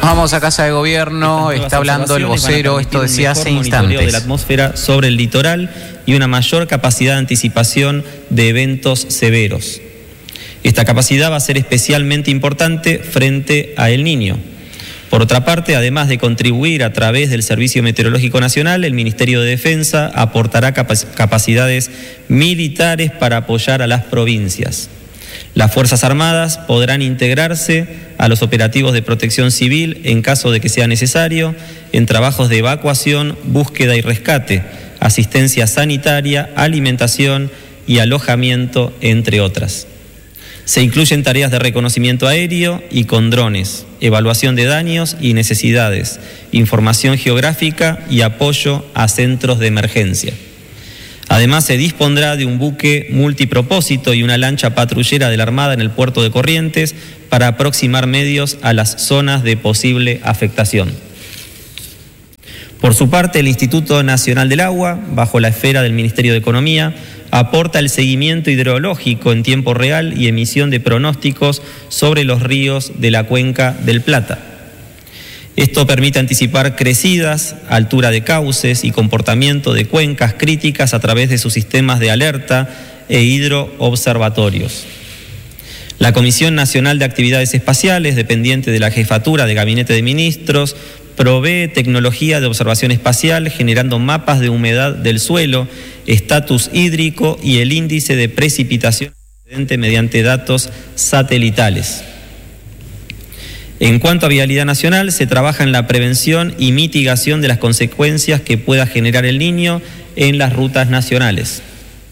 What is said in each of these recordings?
Vamos a Casa de Gobierno, está hablando el vocero, esto decía hace instantes. De la atmósfera sobre el litoral y una mayor capacidad de anticipación de eventos severos. Esta capacidad va a ser especialmente importante frente a El Niño. Por otra parte, además de contribuir a través del Servicio Meteorológico Nacional, el Ministerio de Defensa aportará capacidades militares para apoyar a las provincias. Las Fuerzas Armadas podrán integrarse a los operativos de protección civil en caso de que sea necesario, en trabajos de evacuación, búsqueda y rescate, asistencia sanitaria, alimentación y alojamiento, entre otras. Se incluyen tareas de reconocimiento aéreo y con drones, evaluación de daños y necesidades, información geográfica y apoyo a centros de emergencia. Además, se dispondrá de un buque multipropósito y una lancha patrullera de la Armada en el puerto de Corrientes para aproximar medios a las zonas de posible afectación. Por su parte, el Instituto Nacional del Agua, bajo la esfera del Ministerio de Economía, aporta el seguimiento hidrológico en tiempo real y emisión de pronósticos sobre los ríos de la cuenca del Plata. Esto permite anticipar crecidas, altura de cauces y comportamiento de cuencas críticas a través de sus sistemas de alerta e hidroobservatorios. La Comisión Nacional de Actividades Espaciales, dependiente de la Jefatura de Gabinete de Ministros, provee tecnología de observación espacial generando mapas de humedad del suelo, estatus hídrico y el índice de precipitación mediante datos satelitales. En cuanto a vialidad nacional, se trabaja en la prevención y mitigación de las consecuencias que pueda generar El Niño en las rutas nacionales.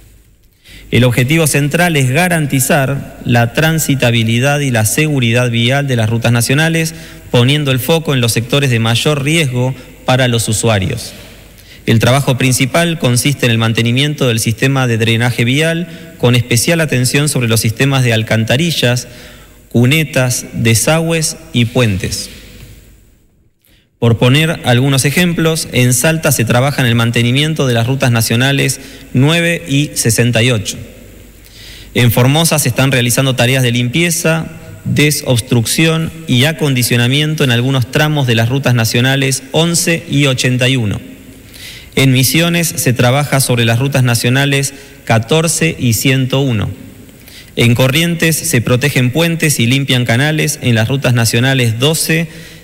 El objetivo central es garantizar la transitabilidad y la seguridad vial de las rutas nacionales, poniendo el foco en los sectores de mayor riesgo para los usuarios. El trabajo principal consiste en el mantenimiento del sistema de drenaje vial, con especial atención sobre los sistemas de alcantarillas, cunetas, desagües y puentes. Por poner algunos ejemplos, en Salta se trabaja en el mantenimiento de las rutas nacionales 9 y 68. En Formosa se están realizando tareas de limpieza, desobstrucción y acondicionamiento en algunos tramos de las rutas nacionales 11 y 81. En Misiones se trabaja sobre las rutas nacionales 14 y 101. En Corrientes se protegen puentes y limpian canales en las rutas nacionales 12,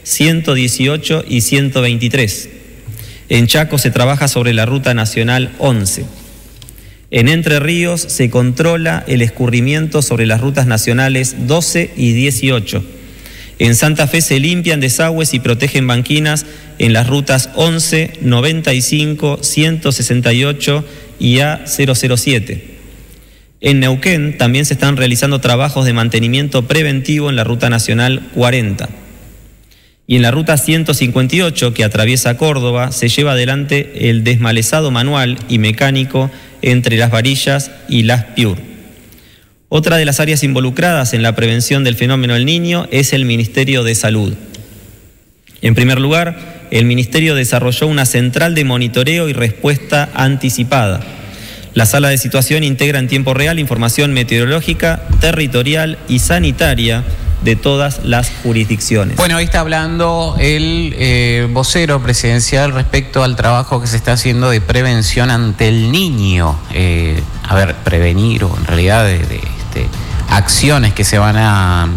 118 y 123. En Chaco se trabaja sobre la ruta nacional 11. En Entre Ríos se controla el escurrimiento sobre las rutas nacionales 12 y 18. En Santa Fe se limpian desagües y protegen banquinas en las rutas 11, 95, 168 y A007. En Neuquén también se están realizando trabajos de mantenimiento preventivo en la ruta nacional 40. Y en la ruta 158, que atraviesa Córdoba, se lleva adelante el desmalezado manual y mecánico entre Las Varillas y Las Piur. Otra de las áreas involucradas en la prevención del fenómeno del Niño es el Ministerio de Salud. En primer lugar, el Ministerio desarrolló una central de monitoreo y respuesta anticipada. La sala de situación integra en tiempo real información meteorológica, territorial y sanitaria de todas las jurisdicciones. Bueno, ahí está hablando el vocero presidencial respecto al trabajo que se está haciendo de prevención ante El Niño. Prevenir o en realidad acciones que se van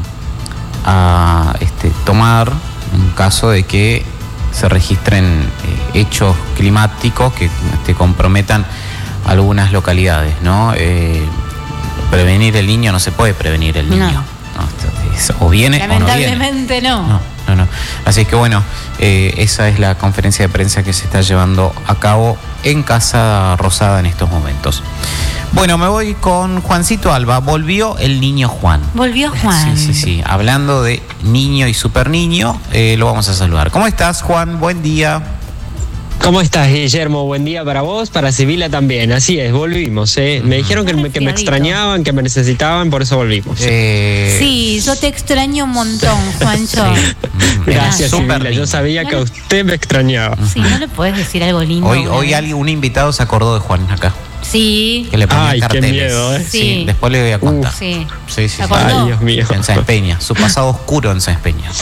a tomar en caso de que se registren hechos climáticos que comprometan algunas localidades, ¿no? Prevenir El Niño, no se puede prevenir El Niño. No, o viene o no viene. Lamentablemente no. No. Así que bueno, esa es la conferencia de prensa que se está llevando a cabo en Casa Rosada en estos momentos. Bueno, me voy con Juancito Alba. Volvió el niño Juan. Volvió Juan. Sí. Hablando de niño y super niño, lo vamos a saludar. ¿Cómo estás, Juan? Buen día. ¿Cómo estás, Guillermo? Buen día para vos, para Sibila también. Así es, volvimos. Me dijeron que me extrañaban, que me necesitaban, por eso volvimos. Sí, yo te extraño un montón, Juancho. Gracias, Sibila. Yo sabía que a usted me extrañaba. Sí, ¿no le puedes decir algo lindo? Hoy un invitado se acordó de Juan acá. Sí. Que le ponía carteles. Qué miedo, ¿eh? Sí. Después le voy a contar. Sí. Sí. Ay, Dios mío. En Sáenz Peña. Su pasado oscuro en Sáenz Peña.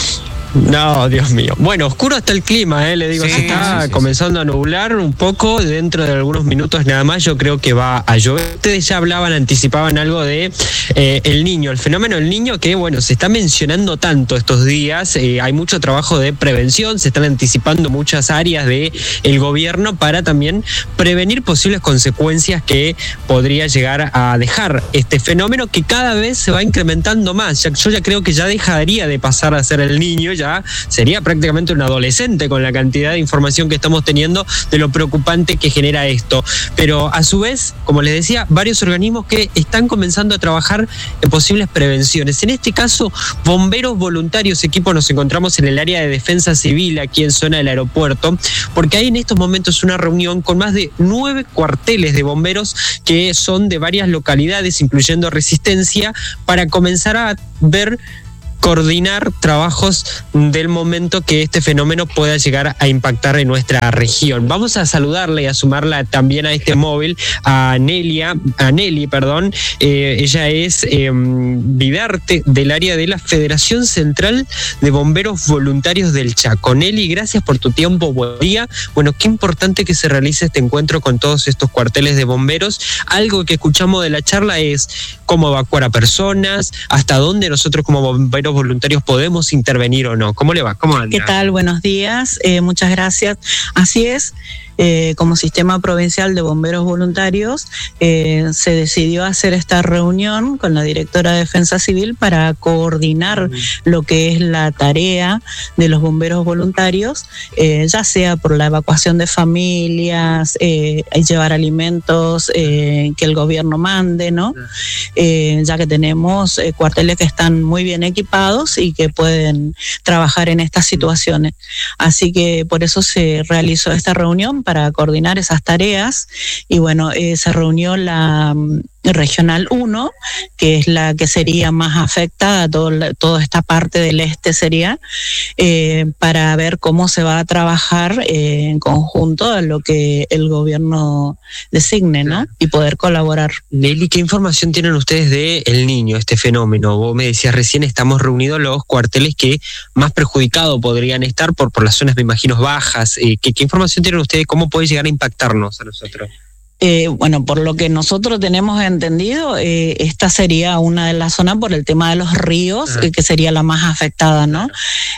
No, Dios mío. Bueno, oscuro está el clima, le digo, se está comenzando a nublar un poco, dentro de algunos minutos nada más yo creo que va a llover. Ustedes ya anticipaban algo de el Niño, el fenómeno del Niño que, bueno, se está mencionando tanto estos días, hay mucho trabajo de prevención, se están anticipando muchas áreas del gobierno para también prevenir posibles consecuencias que podría llegar a dejar este fenómeno que cada vez se va incrementando más. Yo ya creo que ya dejaría de pasar a ser el niño, ya sería prácticamente un adolescente con la cantidad de información que estamos teniendo de lo preocupante que genera esto. Pero a su vez, como les decía, varios organismos que están comenzando a trabajar en posibles prevenciones. En este caso, bomberos voluntarios, equipo, nos encontramos en el área de defensa civil, aquí en zona del aeropuerto, porque hay en estos momentos una reunión con más de 9 cuarteles de bomberos que son de varias localidades, incluyendo Resistencia, para comenzar a coordinar trabajos del momento que este fenómeno pueda llegar a impactar en nuestra región. Vamos a saludarla y a sumarla también a este móvil a Nelly, ella es Vidarte del área de la Federación Central de Bomberos Voluntarios del Chaco. Nelly, gracias por tu tiempo, buen día. Bueno, qué importante que se realice este encuentro con todos estos cuarteles de bomberos. Algo que escuchamos de la charla es cómo evacuar a personas, hasta dónde nosotros como bomberos voluntarios podemos intervenir o no. ¿Cómo le va? ¿Cómo anda? ¿Qué tal? Buenos días, muchas gracias. Así es. Como Sistema Provincial de Bomberos Voluntarios, se decidió hacer esta reunión con la directora de Defensa Civil para coordinar lo que es la tarea de los bomberos voluntarios, ya sea por la evacuación de familias, llevar alimentos que el gobierno mande, ¿no? Ya que tenemos cuarteles que están muy bien equipados y que pueden trabajar en estas situaciones. Así que por eso se realizó esta reunión para coordinar esas tareas y bueno, se reunió la Regional 1, que es la que sería más afectada, toda esta parte del este sería, para ver cómo se va a trabajar en conjunto a lo que el gobierno designe, ¿no? Y poder colaborar. Nelly, ¿qué información tienen ustedes de El Niño, este fenómeno? Vos me decías recién, estamos reunidos los cuarteles que más perjudicados podrían estar por las zonas, me imagino, bajas. ¿Qué información tienen ustedes? ¿Cómo puede llegar a impactarnos a nosotros? Bueno, por lo que nosotros tenemos entendido, esta sería una de las zonas por el tema de los ríos, que sería la más afectada, ¿no?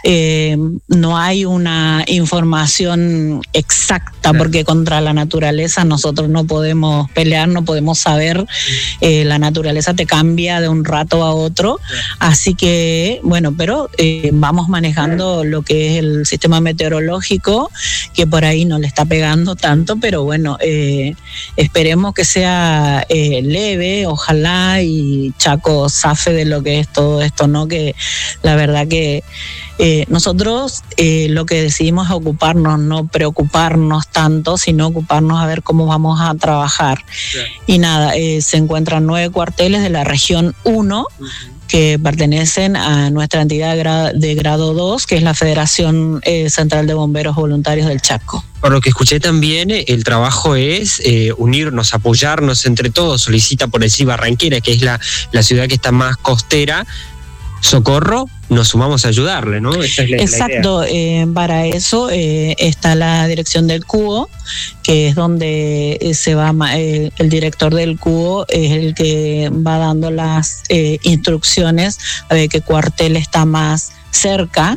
No hay una información exacta, porque contra la naturaleza nosotros no podemos pelear, no podemos saber, la naturaleza te cambia de un rato a otro, así que, bueno, pero vamos manejando lo que es el sistema meteorológico, que por ahí no le está pegando tanto, pero bueno, esperemos que sea leve, ojalá, y Chaco zafe de lo que es todo esto, ¿no? Que la verdad que nosotros lo que decidimos es ocuparnos, no preocuparnos tanto, sino ocuparnos a ver cómo vamos a trabajar. Y nada, se encuentran 9 cuarteles de la región 1, que pertenecen a nuestra entidad de grado 2, que es la Federación Central de Bomberos Voluntarios del Chaco. Por lo que escuché también, el trabajo es unirnos, apoyarnos entre todos. Solicita por decir Barranquera, que es la ciudad que está más costera, socorro, nos sumamos a ayudarle, ¿no? Esa es exacto, la idea. Para eso está la dirección del CUO, que es donde se va, el director del CUO es el que va dando las instrucciones a ver qué cuartel está más cerca,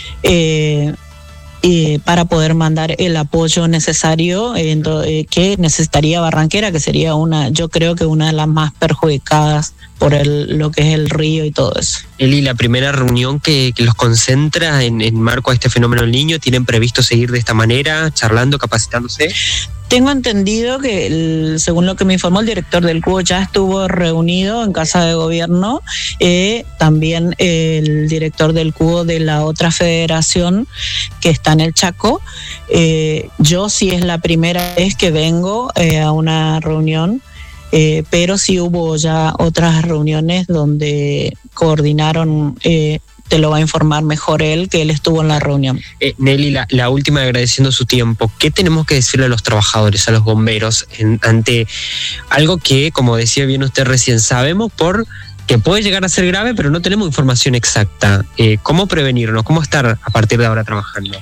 para poder mandar el apoyo necesario que necesitaría Barranquera, que sería yo creo que una de las más perjudicadas por lo que es el río y todo eso. Eli, la primera reunión que los concentra en marco a este fenómeno del Niño, ¿tienen previsto seguir de esta manera, charlando, capacitándose? Tengo entendido que, según lo que me informó el director del CUO, ya estuvo reunido en Casa de Gobierno, también el director del CUO de la otra federación que está en el Chaco. Yo sí es la primera vez que vengo a una reunión, pero sí hubo ya otras reuniones donde coordinaron. Te lo va a informar mejor él, que él estuvo en la reunión. Nelly, la última, agradeciendo su tiempo. ¿Qué tenemos que decirle a los trabajadores, a los bomberos, ante algo que, como decía bien usted recién, sabemos por que puede llegar a ser grave, pero no tenemos información exacta. ¿Cómo prevenirnos? ¿Cómo estar a partir de ahora trabajando?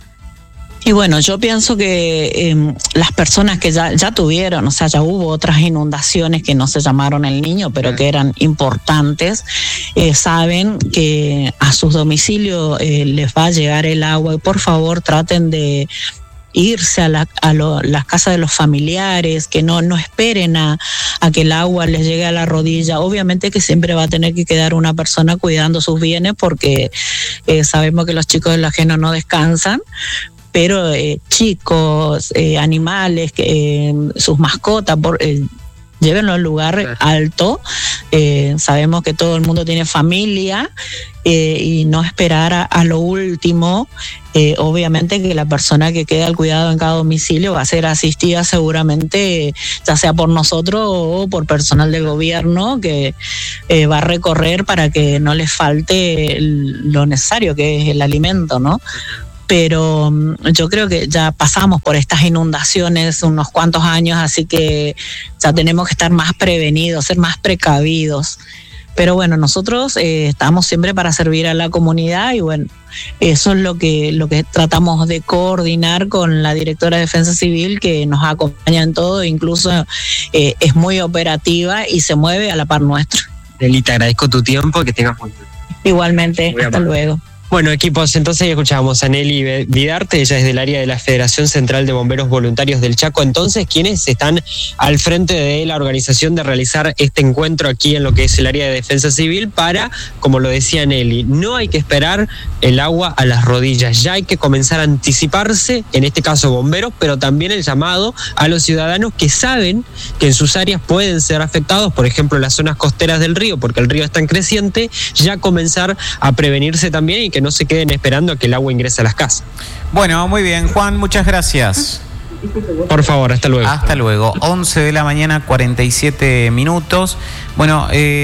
Y bueno, yo pienso que las personas que ya tuvieron, o sea, ya hubo otras inundaciones que no se llamaron El Niño, pero que eran importantes, saben que a sus domicilios les va a llegar el agua, y por favor traten de irse a las casas de los familiares, que no esperen a que el agua les llegue a la rodilla. Obviamente que siempre va a tener que quedar una persona cuidando sus bienes, porque sabemos que los chicos del ajeno no descansan, pero chicos, animales, sus mascotas, llévenlo al lugar alto. Sabemos que todo el mundo tiene familia, y no esperar a lo último. Obviamente que la persona que queda al cuidado en cada domicilio va a ser asistida seguramente, ya sea por nosotros o por personal del gobierno, que va a recorrer para que no les falte lo necesario, que es el alimento, ¿no? Pero yo creo que ya pasamos por estas inundaciones unos cuantos años, así que ya tenemos que estar más prevenidos, ser más precavidos. Pero bueno, nosotros estamos siempre para servir a la comunidad, y bueno, eso es lo que tratamos de coordinar con la directora de Defensa Civil, que nos acompaña en todo, incluso es muy operativa y se mueve a la par nuestra. Nelly, te agradezco tu tiempo, que tengas muy bien. Igualmente, hasta luego. Bueno, equipos, entonces ya escuchábamos a Nelly Vidarte, ella es del área de la Federación Central de Bomberos Voluntarios del Chaco. Entonces, ¿quiénes están al frente de la organización de realizar este encuentro aquí en lo que es el área de Defensa Civil para, como lo decía Nelly, no hay que esperar el agua a las rodillas, ya hay que comenzar a anticiparse, en este caso bomberos, pero también el llamado a los ciudadanos que saben que en sus áreas pueden ser afectados, por ejemplo, las zonas costeras del río, porque el río es tan creciente, ya comenzar a prevenirse también y que no se queden esperando a que el agua ingrese a las casas. Bueno, muy bien, Juan, muchas gracias. Por favor, hasta luego. Hasta luego. 11 de la mañana, 47 minutos. Bueno,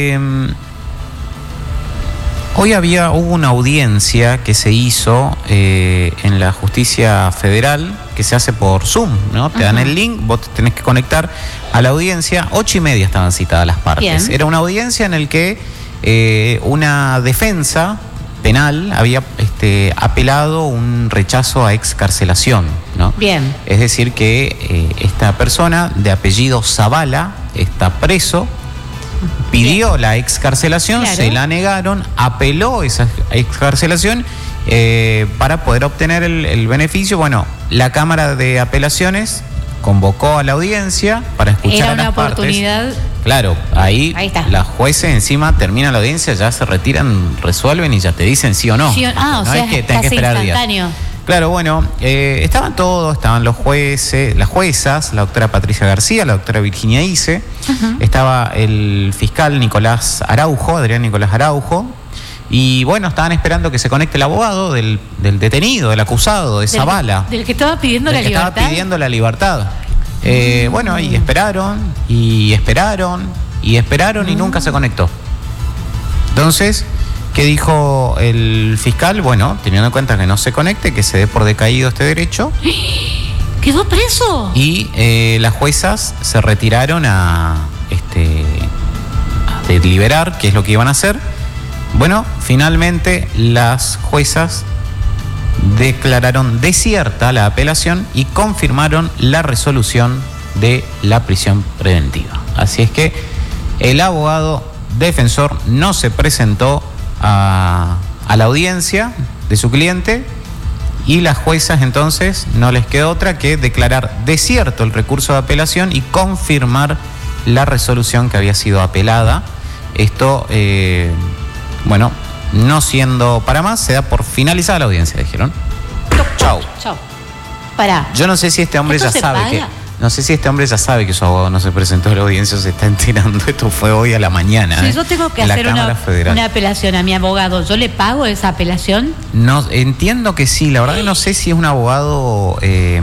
hoy hubo una audiencia que se hizo en la Justicia Federal, que se hace por Zoom, ¿no? Te dan el link, vos te tenés que conectar a la audiencia. 8:30 estaban citadas las partes. Era una audiencia en la que una defensa penal había apelado un rechazo a excarcelación, ¿no? Bien. Es decir, que esta persona de apellido Zavala está preso, pidió la excarcelación, claro, se la negaron, apeló esa excarcelación para poder obtener el beneficio. Bueno, la Cámara de Apelaciones convocó a la audiencia para escuchar a las partes. Era una oportunidad. Claro, ahí las jueces encima terminan la audiencia, ya se retiran, resuelven y ya te dicen sí o no. Sí, o sea, es que tenés que esperar instantáneo. Días. Claro, bueno, estaban todos, estaban los jueces, las juezas, la doctora Patricia García, la doctora Virginia Ise, estaba el fiscal Adrián Nicolás Araujo, y bueno, estaban esperando que se conecte el abogado del detenido, del acusado, de Zavala. Del que estaba pidiendo la libertad. Estaba pidiendo la libertad. Bueno, y esperaron y nunca se conectó. Entonces, ¿qué dijo el fiscal? Bueno, teniendo en cuenta que no se conecte, que se dé por decaído este derecho. ¿Quedó preso? Y las juezas se retiraron a deliberar qué es lo que iban a hacer. Bueno, finalmente las juezas declararon desierta la apelación y confirmaron la resolución de la prisión preventiva. Así es que el abogado defensor no se presentó a la audiencia de su cliente, y las juezas entonces no les quedó otra que declarar desierto el recurso de apelación y confirmar la resolución que había sido apelada. Esto, bueno, no siendo para más, se da por finalizada la audiencia, dijeron. Chau. Pará. Yo no sé si este hombre ya sabe que... No sé si este hombre ya sabe que su abogado no se presentó a la audiencia o se está enterando. Esto fue hoy a la mañana. Si yo tengo que hacer una apelación a mi abogado, ¿yo le pago esa apelación? No, entiendo que sí. La verdad que no sé si es un abogado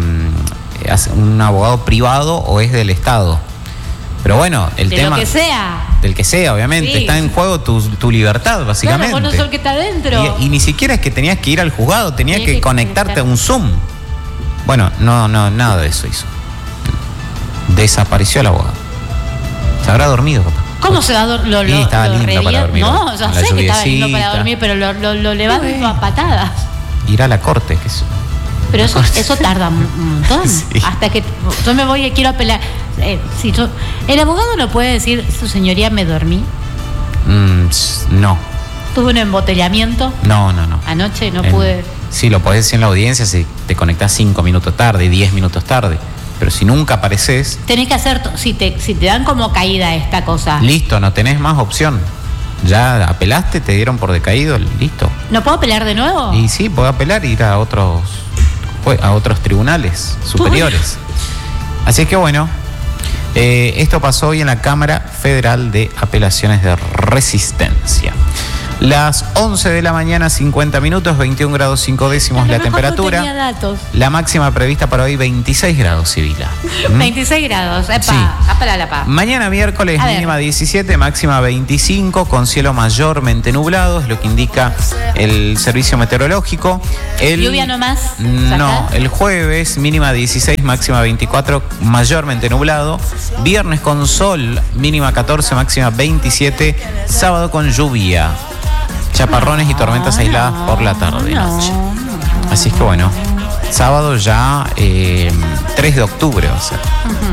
privado o es del Estado. Pero bueno, el tema... De lo que sea. Del que sea, obviamente. Sí. Está en juego tu libertad, básicamente. Claro, vos no sos el que está adentro. Y ni siquiera es que tenías que ir al juzgado, tenías que conectarte a un Zoom. Bueno, no, nada de eso hizo. Desapareció el abogado. Se habrá dormido, papá. ¿Cómo se va a dormir? Estaba lindo para dormir. No, yo sé que estaba lindo para dormir, pero lo levanto a patadas. Ir a la corte, que es... Pero eso tarda un montón. Sí. Hasta que yo me voy y quiero apelar. El abogado no puede decir, su señoría, me dormí. No. ¿Tuve un embotellamiento? No. Anoche no pude. Sí, lo podés decir en la audiencia si te conectás 5 minutos tarde, 10 minutos tarde. Pero si nunca apareces... Tenés que hacer, si te dan como caída esta cosa. Listo, no tenés más opción. Ya apelaste, te dieron por decaído, listo. ¿No puedo apelar de nuevo? Y sí, puedo apelar e ir a otros tribunales superiores. Así que bueno, esto pasó hoy en la Cámara Federal de Apelaciones de Resistencia. Las 11 de la mañana, 50 minutos, 21 grados 5 décimos la temperatura. No tenía datos. La máxima prevista para hoy, 26 grados, Sibila. 26 grados, epa, sí. Para la paz. Mañana miércoles, mínima 17, máxima 25, con cielo mayormente nublado, es lo que indica el servicio meteorológico. ¿Lluvia nomás? No, el jueves, mínima 16, máxima 24, mayormente nublado. Viernes con sol, mínima 14, máxima 27. Sábado con lluvia. Chaparrones y tormentas aisladas por la tarde-noche. Así es que bueno, sábado ya 3 de octubre va a ser.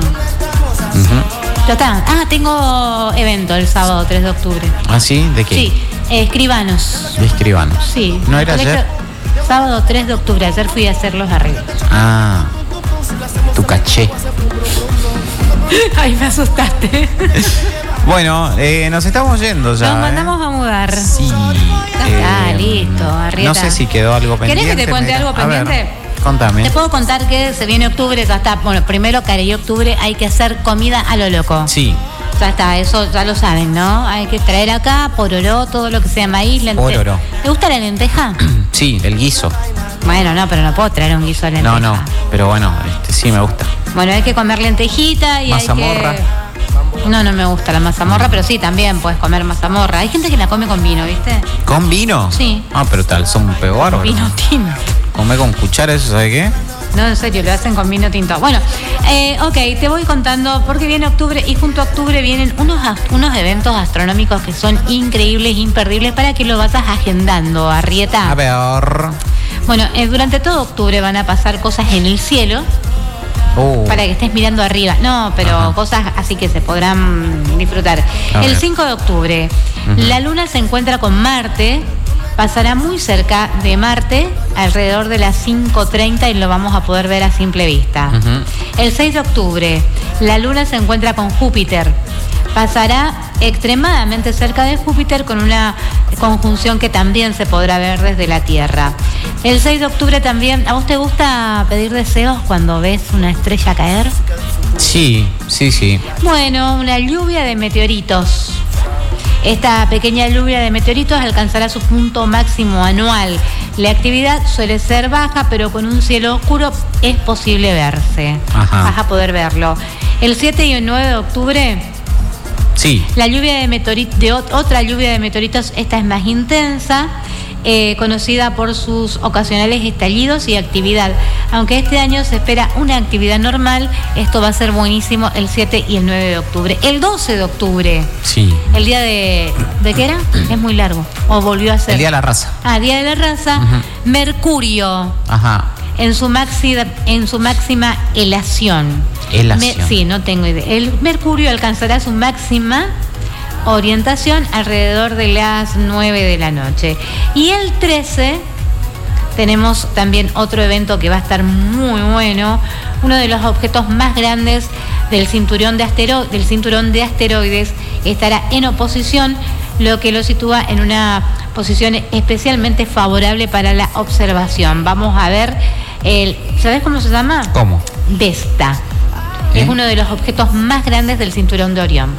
Ya está. Tengo evento el sábado 3 de octubre. ¿Ah, sí? ¿De qué? Sí, escribanos. De escribanos. Sí. ¿No era ayer? Sábado 3 de octubre, ayer fui a hacer los arreglos. Tu caché. Ay, me asustaste. Bueno, nos estamos yendo ya. Nos mandamos a mudar. Sí. Listo, Arrieta. No sé si quedó algo pendiente. ¿Querés que te cuente algo pendiente? A ver, contame. Te puedo contar que se viene octubre, ya está. Bueno, primero, Carey, octubre, hay que hacer comida a lo loco. Sí. Ya está, eso ya lo saben, ¿no? Hay que traer acá pororó, todo lo que sea maíz, lenteja. Pororó. ¿Te gusta la lenteja? Sí, el guiso. Bueno, no, pero no puedo traer un guiso de lenteja. No, pero bueno, sí me gusta. Bueno, hay que comer lentejita y mazamorra. Hay que... No me gusta la mazamorra, pero sí, también puedes comer mazamorra. Hay gente que la come con vino, ¿viste? ¿Con vino? Sí. Pero tal, son un peor bárbaro. Vino tinto. Come con cuchara, ¿eso sabe qué? No, en serio, lo hacen con vino tinto. Bueno, ok, te voy contando porque viene octubre y junto a octubre vienen unos eventos astronómicos que son increíbles, imperdibles, para que lo vayas agendando, Arrieta. A ver. Bueno, durante todo octubre van a pasar cosas en el cielo. Para que estés mirando arriba. No, pero cosas así que se podrán disfrutar. El 5 de octubre, la luna se encuentra con Marte. Pasará muy cerca de Marte, alrededor de las 5:30, y lo vamos a poder ver a simple vista. El 6 de octubre, la luna se encuentra con Júpiter. Pasará extremadamente cerca de Júpiter con una conjunción que también se podrá ver desde la Tierra. El 6 de octubre también, ¿a vos te gusta pedir deseos cuando ves una estrella caer? Sí. Bueno, una lluvia de meteoritos. Esta pequeña lluvia de meteoritos alcanzará su punto máximo anual. La actividad suele ser baja, pero con un cielo oscuro es posible verse. Vas a poder verlo. El 7 y el 9 de octubre... Sí. La lluvia de meteoritos, otra lluvia de meteoritos, esta es más intensa, conocida por sus ocasionales estallidos y actividad. Aunque este año se espera una actividad normal, esto va a ser buenísimo el 7 y el 9 de octubre. El 12 de octubre. Sí. El día ¿de qué era? Es muy largo. ¿O volvió a ser? El día de la raza. Día de la raza. Mercurio. En su máxima elación. Sí, no tengo idea. El Mercurio alcanzará su máxima orientación alrededor de las 9 de la noche. Y el 13 tenemos también otro evento que va a estar muy bueno. Uno de los objetos más grandes del cinturón de asteroides estará en oposición, lo que lo sitúa en una posición especialmente favorable para la observación. Vamos a ver ¿sabes cómo se llama? ¿Cómo? Vesta. Es uno de los objetos más grandes del cinturón de Orión.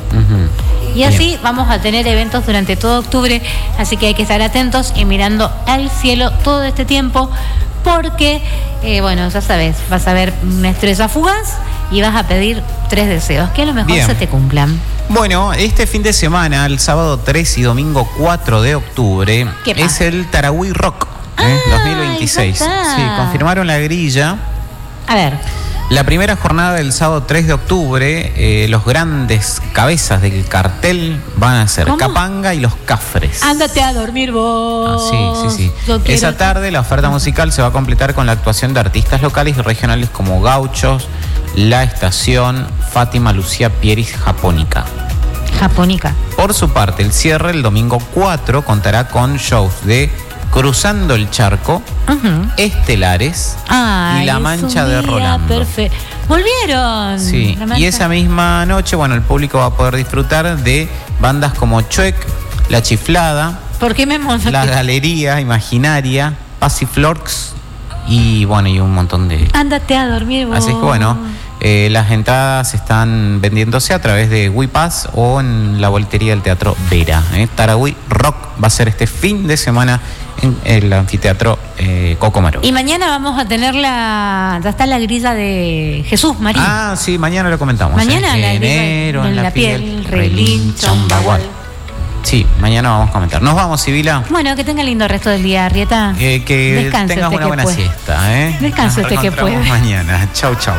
Y así vamos a tener eventos durante todo octubre, así que hay que estar atentos y mirando al cielo todo este tiempo, porque, ya sabes, vas a ver una estrella fugaz y vas a pedir 3 deseos, que a lo mejor se te cumplan. Bueno, este fin de semana, el sábado 3 y domingo 4 de octubre, es el Tarahui Rock 2026. Sí, confirmaron la grilla. A ver. La primera jornada del sábado 3 de octubre, los grandes cabezas del cartel van a ser Capanga y Los Cafres. Ándate a dormir vos. Sí. Esa tarde la oferta musical se va a completar con la actuación de artistas locales y regionales como Gauchos, La Estación, Fátima Lucía Pieris, Japónica. Por su parte, el cierre el domingo 4 contará con shows de Cruzando el Charco, Estelares y La Mancha de Rolando. Perfecto. Volvieron. Sí, y esa misma noche, el público va a poder disfrutar de bandas como Chuec, La Chiflada, ¿por qué me La Galería Imaginaria, Pasiflorx y un montón de... Ándate a dormir vos. Así que las entradas están vendiéndose a través de WePass o en la boletería del Teatro Vera. Tarahui Rock va a ser este fin de semana en el anfiteatro Cocomaro. Y mañana vamos a tener ya está la grilla de Jesús Marín. Ah, sí, mañana lo comentamos. Mañana la enero, en la piel, relincha un bagual. Sí, mañana vamos a comentar. Nos vamos, Sibila. Bueno, que tenga lindo resto del día, Arrieta. Que tengas una buena siesta. Descanse usted que puede. Mañana. Chau.